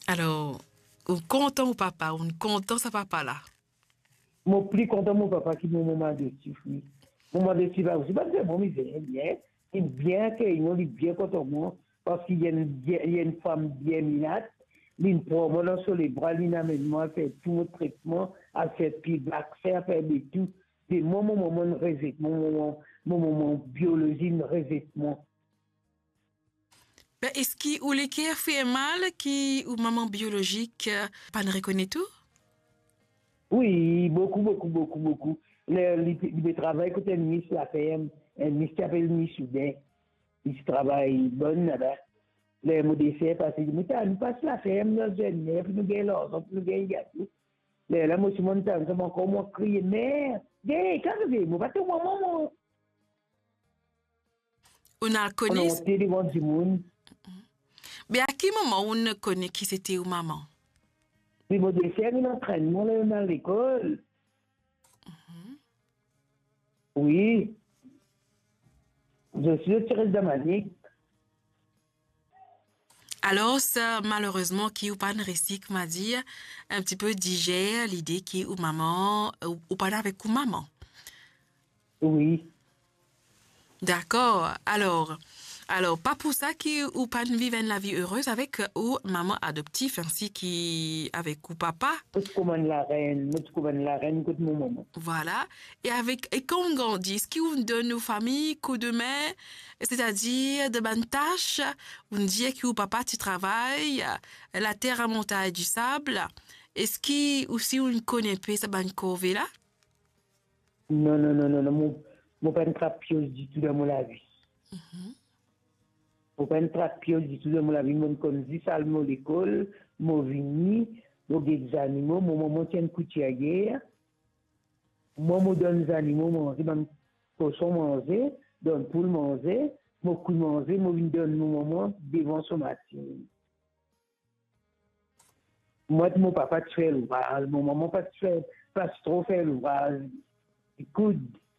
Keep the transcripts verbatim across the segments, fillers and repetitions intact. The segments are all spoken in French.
Alors, ou content ou papa, ou content sa papa là. Mon plus content, mon papa qui mon moment de oui. Moment de va aussi, parce que mon il vient bien, il bien qu'il est bien content moi, parce qu'il y a une, il y a une femme bien minate, il prend moi sur les bras, il amène moi à faire tout mon traitement, à faire puis vaccin, à faire de tout. C'est mon moment de revêtement, mon moment, mon moment biologie de revêtement. Ben, est-ce qu'il ou l'équerre fait mal qui ou maman biologique euh, pas ne reconnaît tout? Oui, beaucoup, beaucoup, beaucoup, beaucoup. Le, le, le travail que tu as mis sur la ferme, un ministre qui appelle mis soudain, il travaille bon là-bas. Le mot d'essai, parce que nous passons la ferme, nous jeunes, puis nous gagnons l'argent, puis nous gagnons gâteau. Le, là, moi, je monte, je m'en encore, moi, crier, mère, viens, quand je vais, moi, pas tout, moi, maman. On a le On a connaît. monté devant du monde. Mais à quel moment on ne connaît qui c'était ou maman? Puis, mon d'essai, un entraînement, là, dans l'école. Oui. Je suis le tiré de manique. Alors, ça, malheureusement, qui ou pas ne réussit, m'a dit, un petit peu digère l'idée qui ou maman, ou, ou pas avec ou maman. Oui. D'accord. Alors, alors, pas pour ça qui ou pas ne vivent la vie heureuse avec ou maman adoptive ainsi qui avec ou papa. Moi, je commande la reine. Moi, je commande la reine, écoute mon maman. Voilà. Et avec, et quand on grandit, ce qui nous donne aux familles coup de main, c'est-à-dire de bonnes tâches, on dit que ou papa tu travailles, la terre à montagne du sable. Est-ce qui aussi on ne connaît pas ça bonne corvée là? Non, non, non, non, non. Mon, mon pas une trappe pieuse du tout dans mon la vie. Mon pas une trappe pieuse du tout dans mon la vie. Mon comme dit, ça, mon l'école, mon vini, mon des animaux, mon maman tient une coutière guerre. Moi, mon donne les animaux manger, mon poisson manger, donne poule manger, mon cou manger, mon vin donne mon maman devant son matin. Moi, mon papa tu fais l'ouvrage, mon maman pas tu fais, pas trop faire l'ouvrage. Écoute,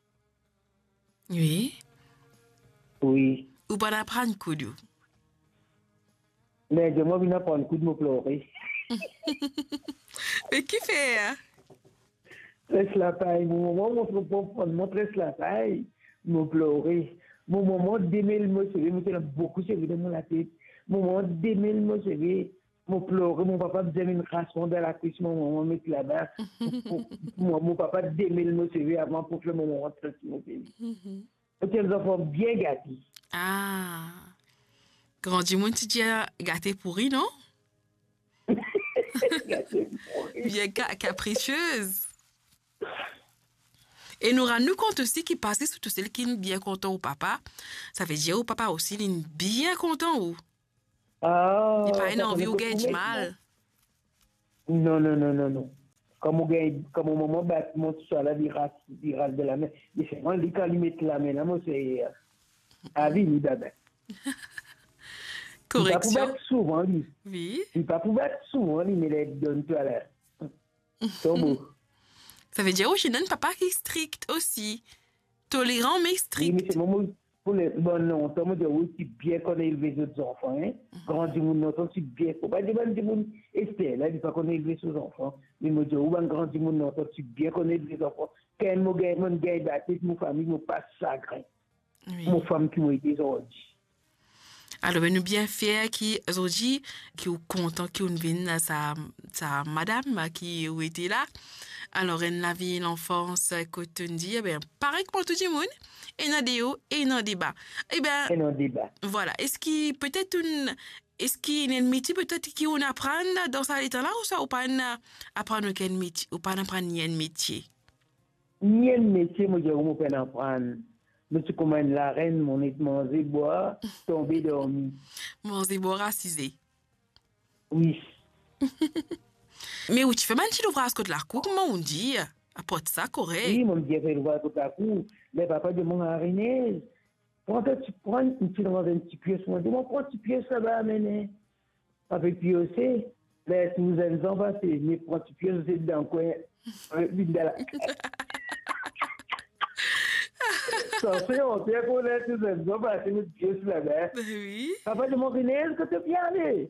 Oui. oui. Ou pas apprendre coup de. Mais je viens prendre un coup de me pleurer. Mais qui fait? Hein? Tresse la paille. Mon maman, mon frère, mon tresse la paille, me pleurer. Mon maman, d'aimer le mot, c'est vrai, beaucoup, c'est dans la tête. Mon maman, d'aimer le mot, c'est vrai, me pleurer. Mon papa me donne une rassure dans la cuisse, mon maman met là-bas. Mon papa d'aimer le mot, c'est vrai, avant pour que mon maman tresse mon pays. Donc, les enfants bien gâtés. Ah. Grand du monde, tu dis euh, gâté pourri, non? Gâtés pourris. Bien ca- capricieuse. Et nous rendons compte aussi qu'il passait surtout celle qui est bien content au papa. Ça veut dire au papa aussi, il est bien content ou. Ah, Il n'a pas une ça envie connaît ou que gagne pour du maintenant. mal. Non, non, non, non, non. Comme on gagne, comme au moment battement tout ça, là, il rase, il rase de la main. Et c'est moi, quand il met la main, là, moi, c'est, à vie, lui, d'abord. Il pas pour Correction. battre souvent, lui. Oui. Il pas pour battre souvent, lui, mais il donne tout à l'heure. Tombeau. Ça veut dire aussi, un papa qui est strict aussi. Tolérant mais Oui, mais c'est strict. moment pour les bon non, Tombeau de oui, tu bien connais élever les autres enfants, hein. Grand du monde, non, tu bien, faut pas dire, bon, du monde, Esther, là, il pas connaît élever ses enfants. Mais moi, je dis, ou un grand du monde, non, tu bien connais élever les enfants. Quand mon gars, mon gars, battu, mon famille, mon pas sacré. Oui. Mon femme qui m'a aidé aujourd'hui. Alors, nous bien fiers qui, aujourd'hui, qui sont contents qui ont vu sa, sa madame qui était là. Alors, elle a vu l'enfance, quand on dit, eh bien, pareil que pour tout le monde, et il y a des hauts et il y a des bas. Eh bien, Et non débat. voilà. Est-ce qu'il peut-être une, est-ce qu'il y a un métier peut-être qu'on apprend dans sa état là ou ça, ou pas apprendre quel métier, ou pas apprendre un métier? Ni un métier, moi, je ne peux pas apprendre. Monsieur, comme la reine, mon est manger, boire, tomber, dormir. Mon zébo racisé. Oui. Mais où tu fais mal, tu l'ouvres à la cour, comment on dit? Apporte ça, correct. Oui, mon Dieu, fait le voir tout à coup. Mais papa de mon arénée, quand tu prends une petite dans un petit pièce, moi, je dis, prends un petit pièce, ça va amener. Avec pièce, mais si vous avez en passé, mais prends un petit pièce, c'est dans le coin, avec une de la Ça fait, on sait qu'on est tous les hommes, c'est une pièce là-bas. Ben oui. Papa de mon arénée, que tu viens aller.